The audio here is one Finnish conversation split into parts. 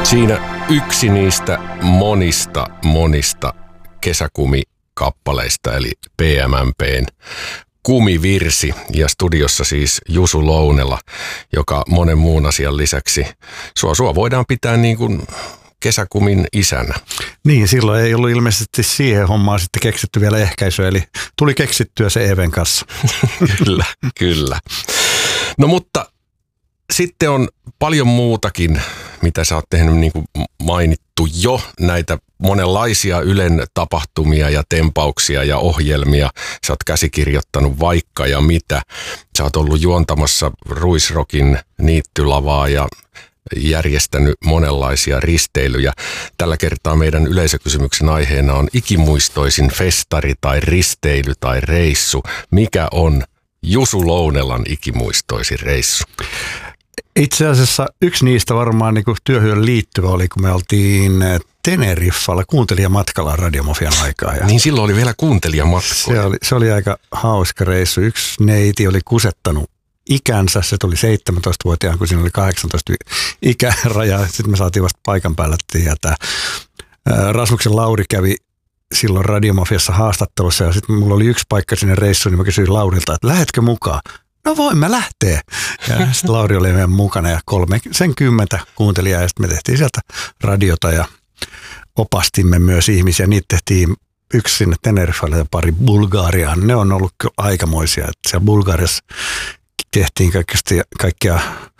Siinä yksi niistä monista kesäkumikappaleista, eli PMMP:n Kumivirsi, ja studiossa siis Jusu Lounela, joka monen muun asian lisäksi sua voidaan pitää niin kuin kesäkumin isänä. Niin, silloin ei ollut ilmeisesti siihen hommaan sitten keksitty vielä ehkäisyä, eli tuli keksittyä se Even kanssa. Kyllä. No mutta sitten on paljon muutakin, mitä sä oot tehnyt, niin kuin mainittu jo, näitä monenlaisia Ylen tapahtumia ja tempauksia ja ohjelmia. Sä oot käsikirjoittanut vaikka ja mitä. Sä oot ollut juontamassa Ruisrockin niittylavaa ja järjestänyt monenlaisia risteilyjä. Tällä kertaa meidän yleisökysymyksen aiheena on ikimuistoisin festari tai risteily tai reissu. Mikä on Jusu Lounelan ikimuistoisin reissu? Itse asiassa yksi niistä varmaan niin kuin työhön liittyvä oli, kun me oltiin Teneriffalla kuuntelijamatkalla Radiomafian aikaa. Ja niin silloin oli vielä kuuntelijamatkalla. Se oli aika hauska reissu. Yksi neiti oli kusettanut ikänsä, se tuli 17-vuotiaan, kun siinä oli 18 ikäraja. Sitten me saatiin vasta paikan päällä tietää. Rasmuksen Lauri kävi silloin Radiomafiassa haastattelussa ja sitten mulla oli yksi paikka sinne reissuun, niin mä kysyin Laurilta, että lähetkö mukaan? No voin mä lähteä. Ja sitten Lauri oli meidän mukana ja 30 kuuntelijaa ja sitten me tehtiin sieltä radiota ja opastimme myös ihmisiä. Niitä tehtiin yksi sinne Teneriffalle ja pari Bulgariaan. Ne on ollut aikamoisia. Että siellä Bulgariassa tehtiin kaikkia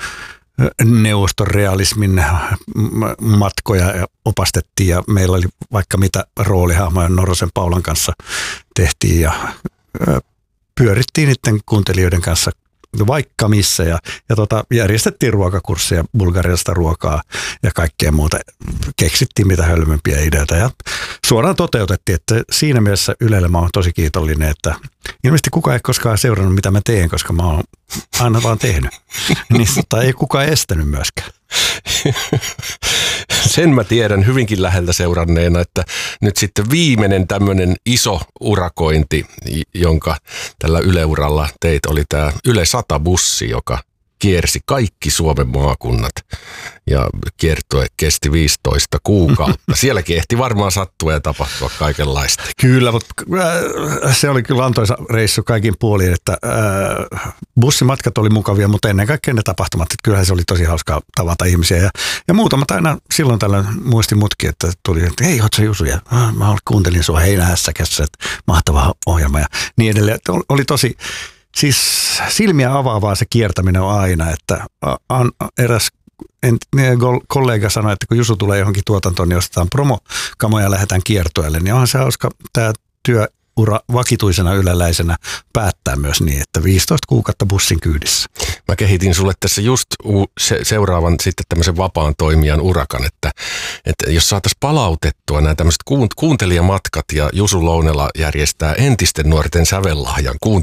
neuvostorealismin matkoja ja opastettiin ja meillä oli vaikka mitä roolihahmoja Norosen Paulan kanssa tehtiin ja pyörittiin niiden kuuntelijoiden kanssa vaikka missä ja järjestettiin ruokakursseja, bulgarialaista ruokaa ja kaikkea muuta. Keksittiin mitä hölmömpiä ideoita ja suoraan toteutettiin, että siinä mielessä Ylelle mä oon tosi kiitollinen, että ilmeisesti kukaan ei koskaan seurannut mitä mä teen, koska mä oon aina vaan tehnyt. Niin, ei kukaan estänyt myöskään. Sen mä tiedän hyvinkin läheltä seuranneena, että nyt sitten viimeinen tämmöinen iso urakointi, jonka tällä Yle-uralla teit, oli tämä Yle 100-bussi, joka kiersi kaikki Suomen maakunnat ja kiertue kesti 15 kuukautta. Sielläkin ehti varmaan sattua ja tapahtua kaikenlaista. Kyllä, mutta se oli kyllä antoisa reissu kaikin puolin, että bussimatkat oli mukavia, mutta ennen kaikkea ne tapahtumat, että kyllähän se oli tosi hauskaa tavata ihmisiä ja muutamat aina silloin tällä muistin mutkin, että tuli, että hei, ootko sä Jusu? Ja mä kuuntelin sua Heinähässäkässä, että mahtava ohjelma ja niin edelleen. Oli tosi. Siis silmiä avaavaa se kiertäminen on aina, että eräs kollega sanoi, että kun Jusu tulee johonkin tuotantoon, niin ostetaan promokamoja ja lähdetään kiertueelle, niin onhan se hauska tämä työura vakituisena yleläisenä päättää myös niin, että 15 kuukautta bussin kyydissä. Mä kehitin sulle tässä just seuraavan sitten tämmöisen vapaan toimijan urakan, että jos saataisiin palautettua nämä tämmöiset kuuntelijamatkat ja Jusu Lounela järjestää entisten nuorten sävellahjan